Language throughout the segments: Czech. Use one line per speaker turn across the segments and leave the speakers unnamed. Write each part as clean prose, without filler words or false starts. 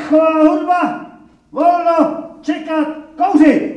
dechová hudba, volno, čekat, kouřit.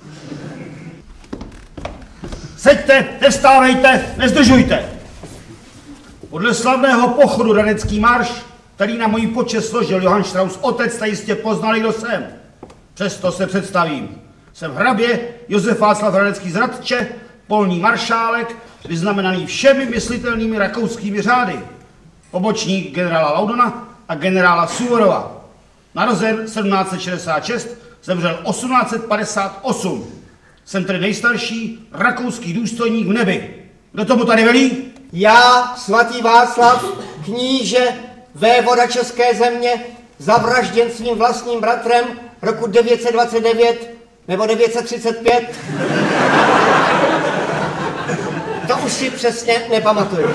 Seďte, nevstávejte, nezdržujte. Podle slavného pochodu Radecký marš, který na můj počest složil Johann Strauss otec, jste jistě poznali, kdo jsem. Přesto se představím. Jsem hrabě Josef Václav Radecký z Hradče, polní maršálek, vyznamenaný všemi myslitelnými rakouskými řády. Pobočník generála Laudona a generála Suvorova. Narozen 1766, zemřel 1858. Jsem tedy nejstarší rakouský důstojník v nebi. Kdo tomu tady velí?
Já, svatý Václav, kníže, vévoda české země, zavražděn svým vlastním bratrem roku 929 nebo 935. To už si přesně nepamatuju.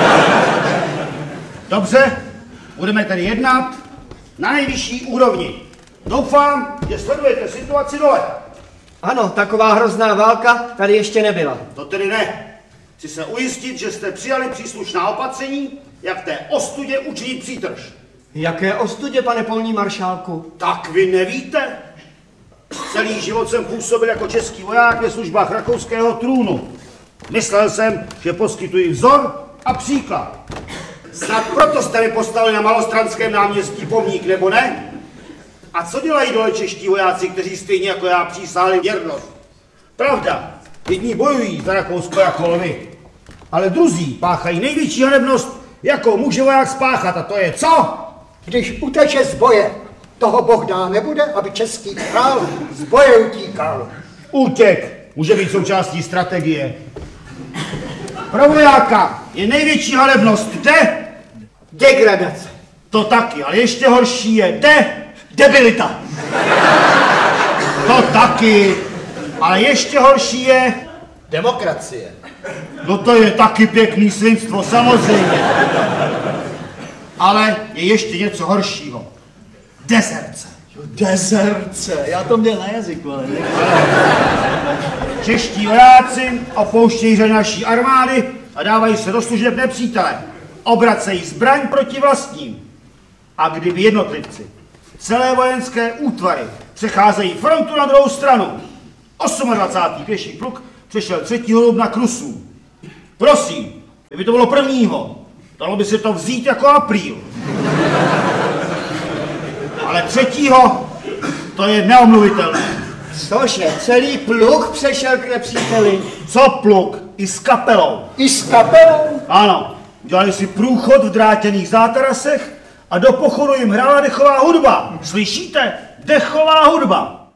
Dobře, budeme tedy jednat na nejvyšší úrovni. Doufám, že sledujete situaci dole.
Ano, taková hrozná válka tady ještě nebyla.
To tedy ne. Chci se ujistit, že jste přijali příslušná opatření, jak té ostudě učinit přítrž.
Jaké ostudě, pane polní maršálku?
Tak vy nevíte? Celý život jsem působil jako český voják ve službách rakouského trůnu. Myslel jsem, že poskytuji vzor a příklad. Snad proto jste mi postavili na Malostranském náměstí pomník, nebo ne? A co dělají dole čeští vojáci, kteří stejně jako já přísáhli věrnost? Pravda, jedni bojují za Rakousko jako lvy, ale druzí páchají největší hanebnost, jakou může voják spáchat, a to je co?
Když uteče z boje, toho Bůh dá nebude, aby český král z boje utíkal.
Útěk může být součástí strategie. Pro vojáka je největší hanebnost
Degradace.
To taky, ale ještě horší je debilita. To taky, ale ještě horší je
Demokracie.
No to je taky pěkný svinstvo, samozřejmě. Ale je ještě něco horšího. Dezerce.
Dezerce, já to měl na jazyku, ale ne.
Čeští vojáci opouštějí řady naší armády a dávají se do služeb nepřítele. Obracejí zbraň proti vlastním. A kdyby jednotlivci, celé vojenské útvary přecházejí frontu na druhou stranu, 28. pěší pluk přešel 3. dubna k Rusům. Prosím, kdyby to bylo 1. dalo by se to vzít jako apríl. Ale 3. to je neomluvitelné.
Cože, celý pluk přešel k nepříteli?
Co pluk? I s kapelou.
I s kapelou?
Ano, dělali si průchod v drátěných zátarasech a do pochodu jim hrála dechová hudba. Slyšíte? Dechová hudba.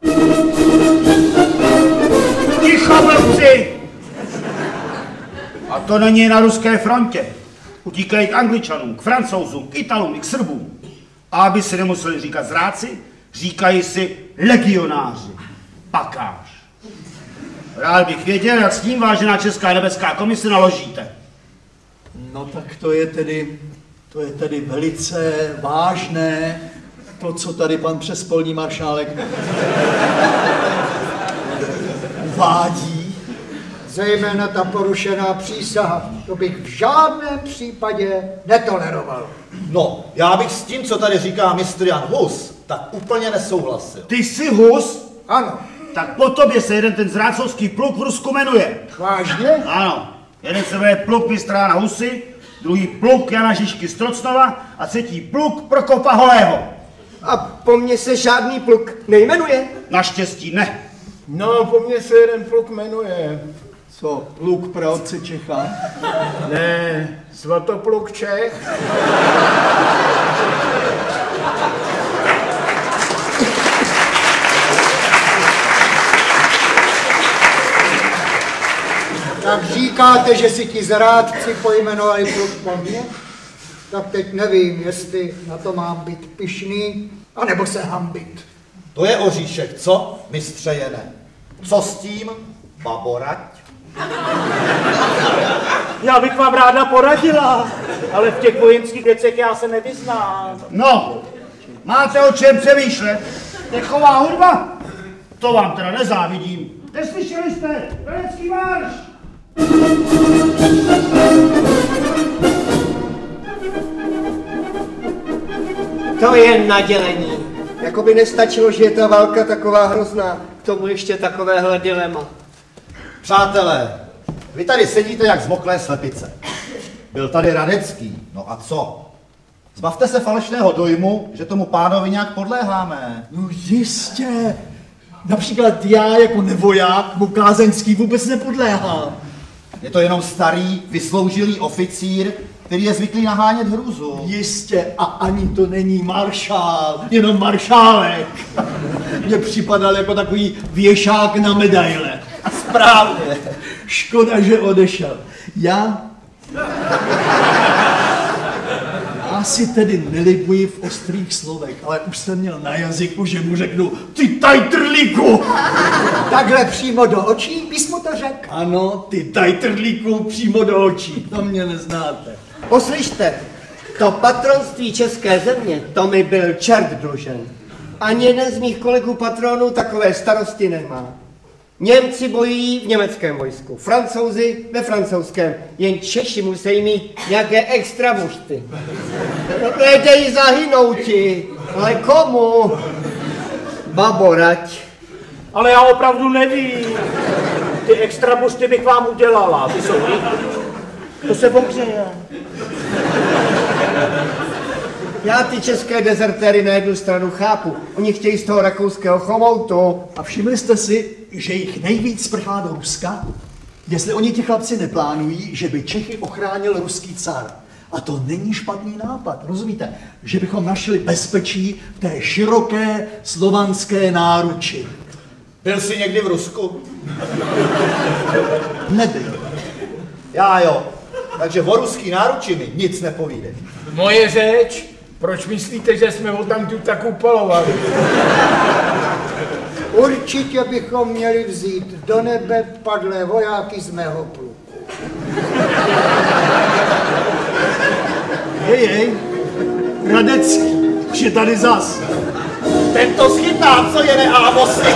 Ticho, blbci! A to není na ruské frontě. Utíkají k Angličanům, k Francouzům, k Italům i k Srbům. A aby si nemuseli říkat zráci, říkají si legionáři. Pakáž. Rád bych věděl, jak s tím, vážená Česká nebeská komise, naložíte.
No tak to je tedy velice vážné, to, co tady pan přespolní maršálek uvádí.
Zejména ta porušená přísaha, to bych v žádném případě netoleroval.
No, já bych s tím, co tady říká mistr Jan Hus, tak úplně nesouhlasil.
Ty jsi Hus?
Ano.
Tak po tobě se jeden ten zrácovský pluk v Rusku jmenuje.
Vážně?
Ano. Jeden se jmenuje pluk mistra Jana Husy, druhý pluk Jana Žižky z Trocnova a třetí pluk Prokopa Holého.
A po mně se žádný pluk nejmenuje?
Naštěstí ne.
No, po mně se jeden pluk jmenuje. Co, pluk pro otce Čecha?
Ne, Svatopluk Čech. Tak říkáte, že si ti zrádci pojmenovali pluk po mně? Tak teď nevím, jestli na to mám být pyšný, anebo se hambit.
To je oříšek, co, mistře Jene? Co s tím, baborať?
Já bych vám ráda poradila, ale v těch vojenských věcech já se nevyznám.
No, máte o čem přemýšlet? Dechová hudba? To vám teda nezávidím. Neslyšeli jste? Radecký marš!
To je nadělení. Jakoby nestačilo, že je ta válka taková hrozná. K tomu ještě takovéhle dilema.
Přátelé, vy tady sedíte jak zmoklé slepice. Byl tady Radecký, no a co? Zbavte se falešného dojmu, že tomu pánovi nějak podléháme.
No jistě. Například já jako nevoják mu kázeňský vůbec nepodléhám.
Je to jenom starý, vysloužilý oficír, který je zvyklý nahánět hrůzu.
Jistě, a ani to není maršál, jenom maršálek. Mně připadal jako takový věšák na medaile.
Správně.
Škoda, že odešel. Já si tedy nelibuji v ostrých slovech, ale už jsem měl na jazyku, že mu řeknu ty tajtrlíku.
Takhle přímo do očí bys mu to řekl.
Ano, ty tajtrlíku přímo do očí, to mě neznáte.
Poslyšte, to patronství české země, to mi byl čert dlužen. Ani jeden z mých kolegů patronů takové starosti nemá. Němci bojují v německém vojsku, Francouzi ve francouzském, jen Češi musí mít nějaké extra mušty. No, nedejí zahynouti, ale komu? Baborať.
Ale já opravdu nevím. Ty extra bušty bych vám udělala. Ty jsou rychlí. To se pohřeje.
Já ty české dezertéry na jednu stranu chápu. Oni chtějí z toho rakouského chomoutu.
A všimli jste si, že jich nejvíc prchá do Ruska? Jestli oni ti chlapci neplánují, že by Čechy ochránil ruský car. A to není špatný nápad, rozumíte? Že bychom našli bezpečí v té široké slovanské náruči.
Byl jsi někdy v Rusku?
Nebyl.
Já jo. Takže o ruský náruči mi nic nepovídej.
Moje řeč? Proč myslíte, že jsme ho tam tu tak upalovali?
Určitě bychom měli vzít do nebe padlé vojáky z mého pluku.
Hej, Radecký, už je tady zas.
Ten to schytá, co je neávosy.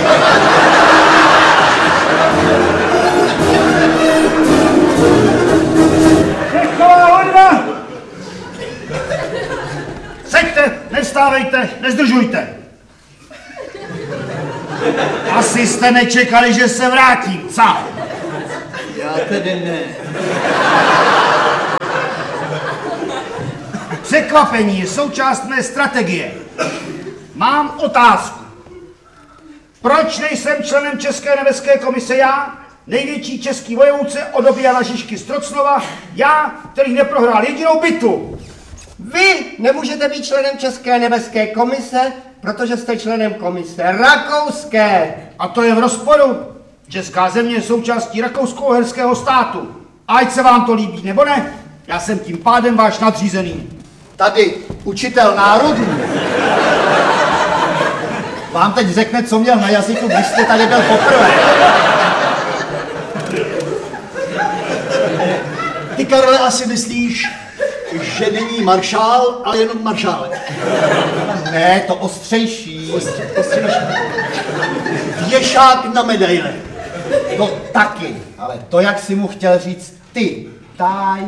Seďte, nevstávejte, nezdržujte. Asi jste nečekali, že se vrátím, co?
Já tedy ne.
Překvapení je součást mé strategie. Mám otázku. Proč nejsem členem České nebeské komise já, největší český vojevůdce od doby Jana Žižky z Trocnova, já, který neprohrál jedinou bitvu?
Vy nemůžete být členem České nebeské komise, protože jste členem komise rakouské.
A to je v rozporu. Česká země je součástí rakousko-uherského státu. A ať se vám to líbí nebo ne, já jsem tím pádem váš nadřízený.
Tady učitel národů vám teď řekne, co měl na jazyku, když jste tady byl poprvé.
Ty, Karle, asi myslíš, že není maršál, ale jenom maršálek.
Ne, to ostřejší.
Věšák na medaile.
No taky, ale to, jak jsi mu chtěl říct ty, taj.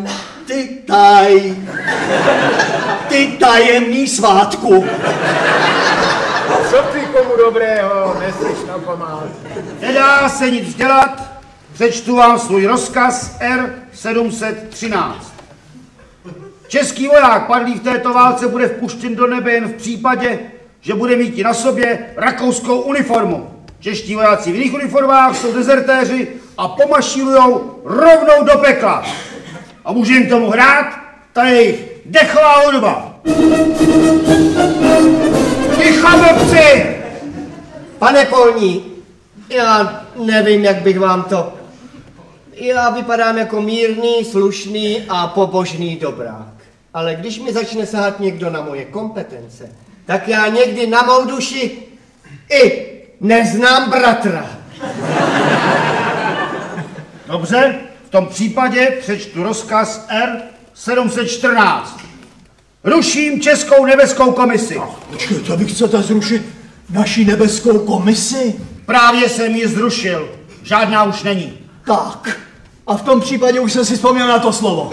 Ty tajemný svátku.
Co ty komu dobrého, neslyš na pamáť.
Nedá se nic dělat, přečtu vám svůj rozkaz R713. Český voják padlý v této válce bude vpuštěn do nebe jen v případě, že bude mít i na sobě rakouskou uniformu. Čeští vojáci v jiných uniformách jsou dezertéři a pomašírujou rovnou do pekla. A může jim k tomu hrát ta jejich dechová hudba. Ticho, blbci!
Pane Polní, já nevím, jak bych vám to... Já vypadám jako mírný, slušný a pobožný dobrák. Ale když mi začne sahat někdo na moje kompetence, tak já někdy na mou duši i neznám bratra.
Dobře, v tom případě přečtu rozkaz R714. Ruším Českou nebeskou komisi.
Počkejte, vy chcete zrušit naši nebeskou komisi?
Právě jsem ji zrušil. Žádná už není.
Tak, a v tom případě už jsem si vzpomněl na to slovo.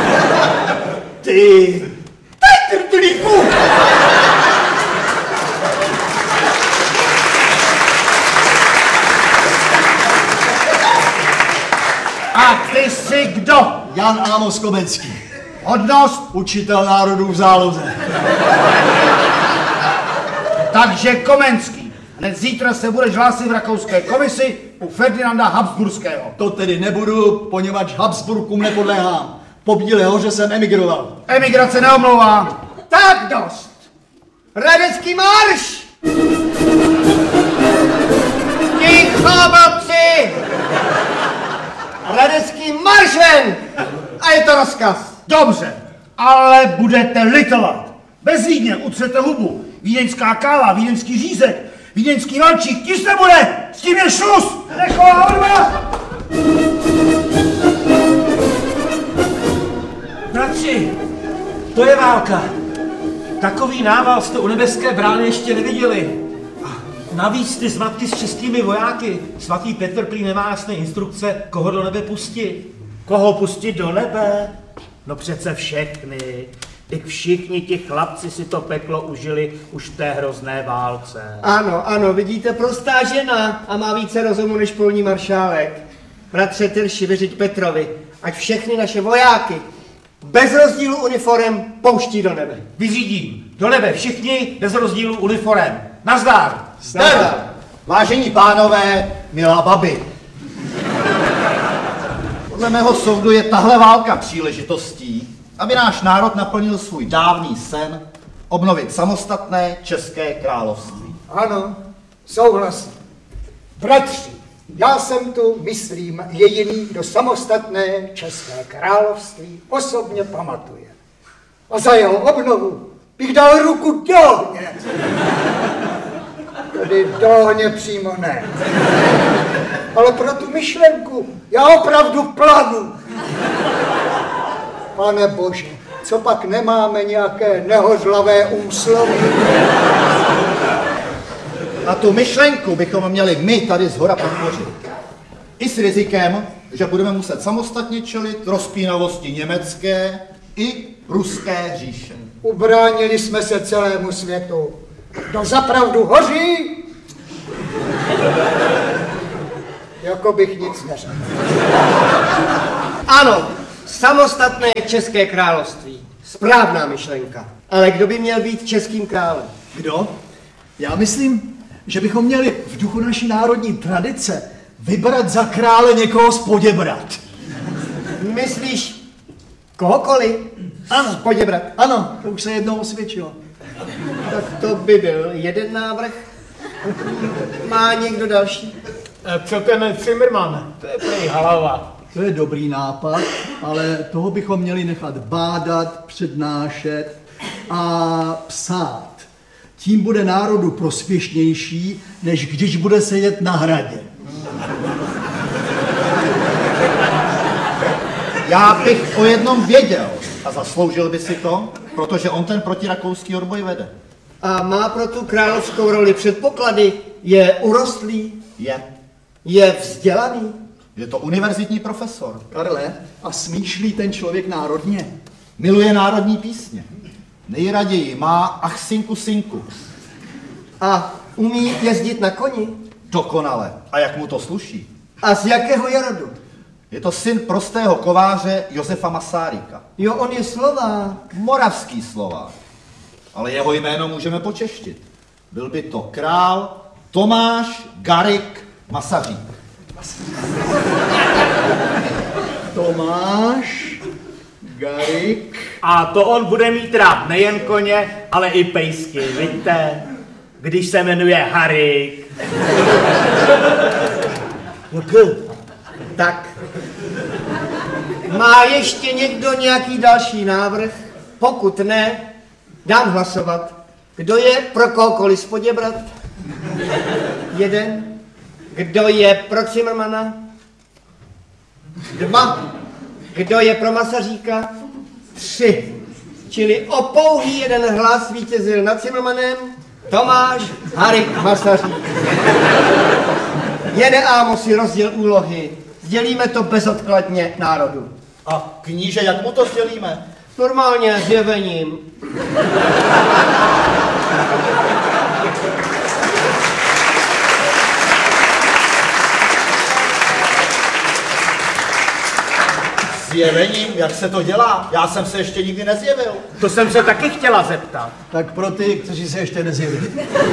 Ty trtlíku! Jan Amos Komenský.
Hodnost,
Učitel národů v záloze.
takže Komenský. Hned zítra se budeš hlásit v rakouské komisi u Ferdinanda Habsburského.
To tedy nebudu, poněvadž Habsburkům nepodléhám. Po Bílé hoře jsem emigroval.
Emigrace neomlouvá.
Tak dost! Radecký marš! Ticho, babci! Radecký marš ven! A je to rozkaz.
Dobře, ale budete litovat. Bez Vídně utřete hubu. Vídeňská káva, vídeňský řízek, vídeňský valčík, tis nebude! S tím je šus! Nechová odva!
Bratři, to je válka. Takový nával jste u nebeské brány ještě neviděli. A navíc ty zmatky s českými vojáky. Svatý Petr prý nemá jasné instrukce, koho do nebe pustit.
Koho pustit do nebe? No přece všechny. Teď všichni ti chlapci si to peklo užili už v té hrozné válce.
Ano, ano, vidíte, prostá žena a má více rozumu než polní maršálek. Bratře Tyrši, vyřiď Petrovi, ať všechny naše vojáky bez rozdílu uniform pouští do nebe.
Vyřídím. Do nebe všichni, bez rozdílu uniforem. Nazdar!
Zdar!
Vážení pánové, milá babi. Podle mého soudu je tahle válka příležitostí, aby náš národ naplnil svůj dávný sen obnovit samostatné České království.
Ano, souhlasím. Bratři, já jsem tu, myslím, jediný, kdo samostatné České království osobně pamatuje. A za jeho obnovu bych dal ruku do ohně. Tedy do ohně přímo ne. Ale pro tu myšlenku já opravdu planu. Pane Bože, co pak nemáme nějaké nehořlavé úsloví?
A tu myšlenku bychom měli my tady zhora podpořit. I s rizikem, že budeme muset samostatně čelit rozpínavosti německé i ruské říše.
Ubránili jsme se celému světu. Kdo zapravdu hoří, jako bych nic neřekl.
Ano, samostatné České království. Správná myšlenka. Ale kdo by měl být českým králem?
Kdo? Já myslím, že bychom měli v duchu naší národní tradice vybrat za krále někoho z Poděbrad.
Myslíš kohokoliv?
Ano.
Z Poděbrad.
Ano, to už se jednou osvědčilo.
Tak to by byl jeden návrh. Má někdo další?
Co ten Zimmermann? To je prej halava.
To je dobrý nápad, ale toho bychom měli nechat bádat, přednášet a psát. Tím bude národu prospěšnější, než když bude sedět na hradě.
Já bych o jednom věděl a zasloužil by si to, protože on ten protirakouský odboj vede.
A má pro tu královskou roli předpoklady? Je urostlý? Je vzdělaný?
Je to univerzitní profesor.
Karle, a smýšlí ten člověk národně?
Miluje národní písně. Nejraději má ach sinku sinku.
A umí jezdit na koni?
Dokonale. A jak mu to sluší?
A z jakého je rodu?
Je to syn prostého kováře Josefa Masaryka.
Jo, on je Slovák.
Moravský Slovák. Ale jeho jméno můžeme počeštit. Byl by to král Tomáš Garik Masařík.
Tomáš Garik.
A to on bude mít rád nejen koně, ale i pejsky, vidíte? Když se jmenuje Harik.
Tak. Má ještě někdo nějaký další návrh? Pokud ne, dám hlasovat. Kdo je pro kohokoliv z Poděbrad? Jeden. Kdo je pro Zimmermana? 2. Kdo je pro Masaříka? 3. Čili o pouhý jeden hlas vítězil nad Zimmermanem Tomáš Harik Masařík. Jede Ámosi rozděl úlohy. Sdělíme to bezodkladně národu.
A kníže, jak mu to sdělíme?
Normálně zjevením.
Zjevením, jak se to dělá? Já jsem se ještě nikdy nezjevil.
To jsem se taky chtěla zeptat.
Tak pro ty, kteří se ještě nezjevili.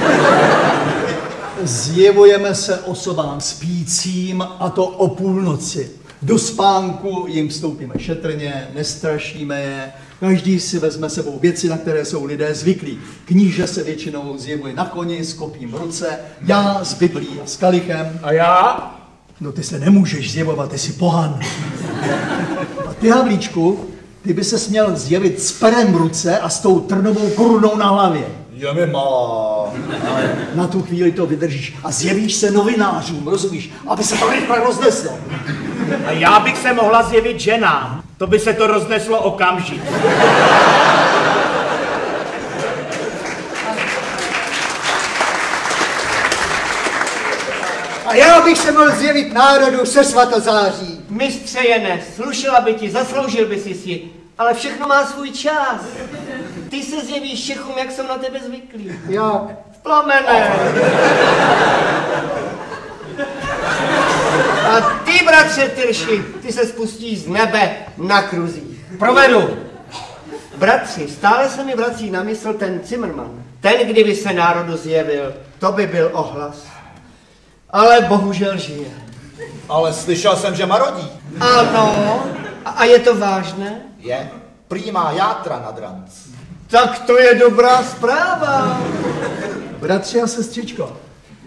Zjevujeme se osobám spícím, a to o půlnoci. Do spánku jim vstoupíme šetrně, nestrašíme je, každý si vezme sebou věci, na které jsou lidé zvyklí. Kníže se většinou zjevuje na koni s kopím v ruce, já s Biblí a s kalichem.
A já?
No ty se nemůžeš zjevovat, ty jsi pohan. A ty, Havlíčku, ty by se směl zjevit s perem v ruce a s tou trnovou korunou na hlavě.
Je mi malá.
Ale na tu chvíli to vydržíš a zjevíš se novinářům, rozumíš? Aby se to rychle rozneslo.
A já bych se mohla zjevit ženám. To by se to rozneslo okamžitě.
A já bych se mohl zjevit národu se svatozáří.
Mistře Jene, slušela by ti, zasloužil by si, ale všechno má svůj čas. Ty se zjevíš Čechům, jak jsou na tebe zvyklí.
Jak?
V plamené. A ty, bratře Tyrši, ty se spustíš z nebe na kruzích. Provedu. Bratři, stále se mi vrací na mysl ten Zimmermann. Ten, kdyby se národu zjevil, to by byl ohlas. Ale bohužel žije.
Ale slyšel jsem, že marodí.
Ano, a je to vážné?
Je. Prý má játra na dranc.
Tak to je dobrá zpráva.
Bratři a sestřičko,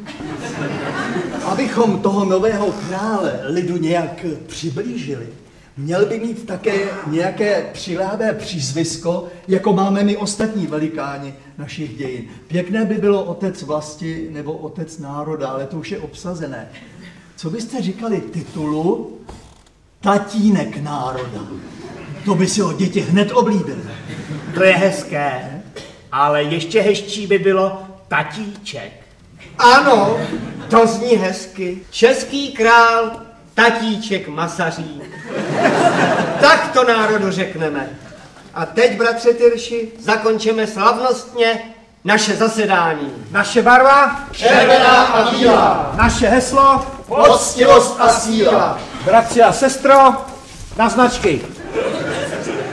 abychom toho nového krále lidu nějak přiblížili, měl by mít také nějaké přiléhavé přízvisko, jako máme my ostatní velikáni našich dějin. Pěkné by bylo otec vlasti nebo otec národa, ale to už je obsazené. Co byste říkali titulu tatínek národa? To by si ho děti hned oblíbily.
To je hezké, ale ještě hezčí by bylo tatíček.
Ano, to zní hezky. Český král, tatíček Masařík. Tak to národu řekneme. A teď, bratře Tyrši, zakončeme slavnostně naše zasedání.
Naše barva?
Červená a bílá.
Naše heslo?
Poctivost a síla.
Bratři a sestro, na značky.